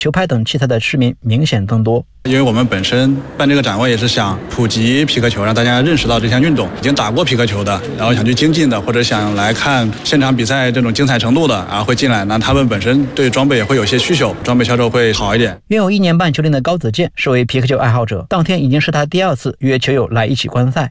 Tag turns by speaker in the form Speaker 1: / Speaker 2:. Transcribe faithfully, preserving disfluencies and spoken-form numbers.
Speaker 1: 球拍等器材的市民明显增多。
Speaker 2: 因为我们本身办这个展，我也是想普及皮克球，让大家认识到这项运动。已经打过皮克球的，然后想去精进的，或者想来看现场比赛这种精彩程度的啊，会进来。那他们本身对装备也会有些需求，装备销售会好一点。
Speaker 1: 拥有一年半球龄的高子健是位皮克球爱好者，当天已经是他第二次约球友来一起观赛。